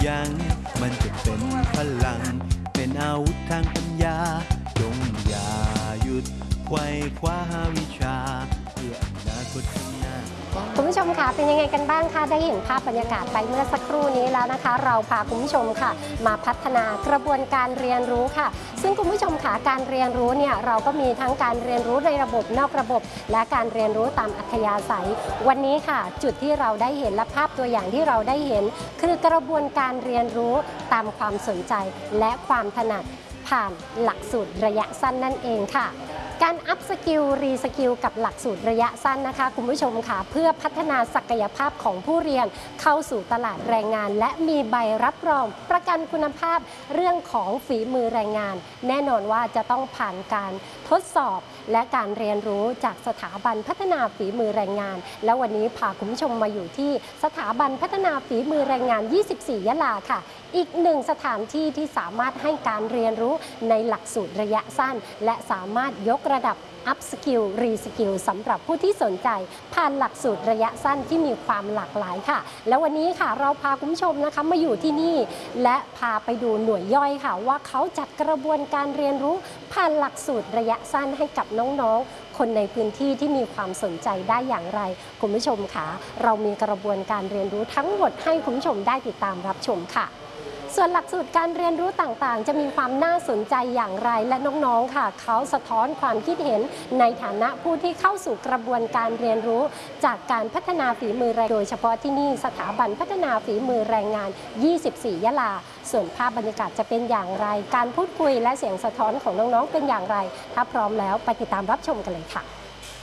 ยังมันจะเป็นพลังเป็นอาวุธทางปัญญาจงอย่าหยุดไขว่คว้าหาวิชาเพื่ออนาคตข้างหน้าคุณผู้ชมคะเป็นยังไงกันบ้างคะได้เห็นภาพบรรยากาศไปเมื่อสักครู่นี้แล้วนะคะ เราพาคุณผู้ชมค่ะมาพัฒนากระบวนการเรียนรู้ค่ะซึ่งคุณผู้ชมคะการเรียนรู้เนี่ยเราก็มีทั้งการเรียนรู้ในระบบนอกระบบ และการเรียนรู้ตามอัธยาศัยวันนี้ค่ะจุดที่เราได้เห็นและภาพตัวอย่างที่เราได้เห็น คือกระบวนการเรียนรู้ตามความสนใจและความถนัดผ่านหลักสูตรระยะสั้นนั่นเองค่ะการอัพสกิลรีสกิลกับหลักสูตรระยะสั้นนะคะคุณผู้ชมค่ะเพื่อพัฒนาศักยภาพของผู้เรียนเข้าสู่ตลาดแรงงานและมีใบรับรองประกันคุณภาพเรื่องของฝีมือแรงงานแน่นอนว่าจะต้องผ่านการทดสอบและการเรียนรู้จากสถาบันพัฒนาฝีมือแรงงานแล้ววันนี้พาคุณผู้ชมมาอยู่ที่สถาบันพัฒนาฝีมือแรงงาน24ยะลาค่ะอีกหนึ่งสถานที่ที่สามารถให้การเรียนรู้ในหลักสูตรระยะสั้นและสามารถยกระดับอัพสกิลรีสกิลสำหรับผู้ที่สนใจผ่านหลักสูตรระยะสั้นที่มีความหลากหลายค่ะแล้ววันนี้ค่ะเราพาคุณผู้ชมนะคะมาอยู่ที่นี่และพาไปดูหน่วยย่อยค่ะว่าเขาจัดกระบวนการเรียนรู้ผ่านหลักสูตรระยะสั้นให้กับน้องๆคนในพื้นที่ที่มีความสนใจได้อย่างไรคุณผู้ชมค่ะเรามีกระบวนการเรียนรู้ทั้งหมดให้คุณผู้ชมได้ติดตามรับชมค่ะส่วนหลักสูตรการเรียนรู้ต่างๆจะมีความน่าสนใจอย่างไรและน้องๆค่ะเขาสะท้อนความคิดเห็นในฐานะผู้ที่เข้าสู่กระบวนการเรียนรู้จากการพัฒนาฝีมือแรงโดยเฉพาะที่นี่สถาบันพัฒนาฝีมือแรงงาน24ยะลาส่วนภาพบรรยากาศจะเป็นอย่างไรการพูดคุยและเสียงสะท้อนของน้องๆเป็นอย่างไรถ้าพร้อมแล้วไปติดตามรับชมกันเลยค่ะ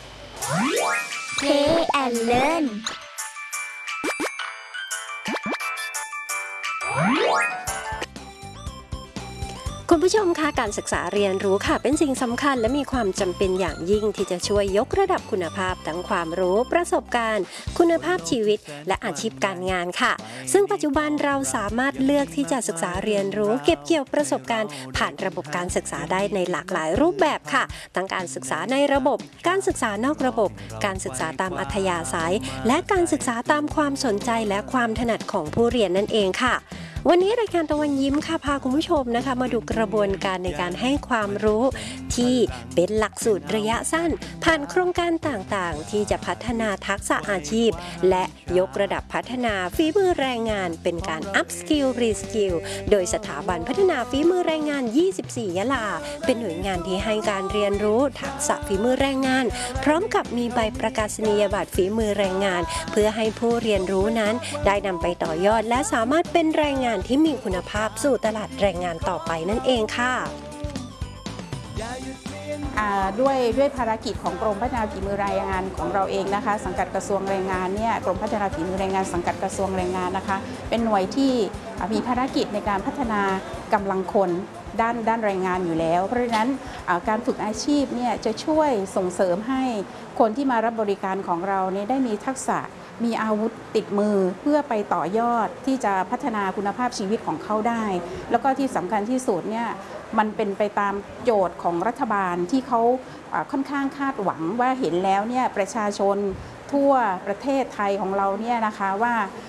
Play and Learn คุณผู้ชมคะการศึกษาเรียนรู้ค่ะเป็นสิ่งสำคัญและมีความจำเป็นอย่างยิ่งที่จะช่วยยกระดับคุณภาพทั้งความรู้ประสบการณ์คุณภาพชีวิตและอาชีพการงานค่ะซึ่งปัจจุบันเราสามารถเลือกที่จะศึกษาเรียนรู้เก็บเกี่ยวประสบการณ์ผ่านระบบการศึกษาได้ในหลากหลายรูปแบบค่ะทั้งการศึกษาในระบบการศึกษานอกระบบการศึกษาตามอัธยาศัยและการศึกษาตามความสนใจและความถนัดของผู้เรียนนั่นเองค่ะวันนี้รายการตะวันยิ้มค่ะพาคุณผู้ชมนะคะมาดูกระบวนการในการให้ความรู้ที่เป็นหลักสูตรระยะสั้นผ่านโครงการต่างๆที่จะพัฒนาทักษะอาชีพและยกระดับพัฒนาฝีมือแรงงานเป็นการ up skill re skill โดยสถาบันพัฒนาฝีมือแรงงาน24ยะลาเป็นหน่วยงานที่ให้การเรียนรู้ทักษะฝีมือแรงงานพร้อมกับมีใบประกาศนียบัตรฝีมือแรงงานเพื่อให้ผู้เรียนรู้นั้นได้นำไปต่อยอดและสามารถเป็นแรงงานที่มีคุณภาพสู่ตลาดแรงงานต่อไปนั่นเองค่ะด้วยภารกิจของกรมพัฒนาฝีมือแรงงานของเราเองนะคะสังกัดกระทรวงแรงงานเนี่ยกรมพัฒนาฝีมือแรงงานสังกัดกระทรวงแรงงานนะคะเป็นหน่วยที่มีภารกิจในการพัฒนากำลังคนด้านแรงงานอยู่แล้วเพราะฉะนั้นการฝึกอาชีพเนี่ยจะช่วยส่งเสริมให้คนที่มารับบริการของเราเนี่ยได้มีทักษะมีอาวุธติดมือเพื่อไปต่อยอดที่จะพัฒนาคุณภาพชีวิตของเขาได้แล้วก็ที่สำคัญที่สุดเนี่ยมันเป็นไปตามโจทย์ของรัฐบาลที่เขาค่อนข้างคาดหวังว่าเห็นแล้วเนี่ยประชาชนทั่วประเทศไทยของเราเนี่ยนะคะว่า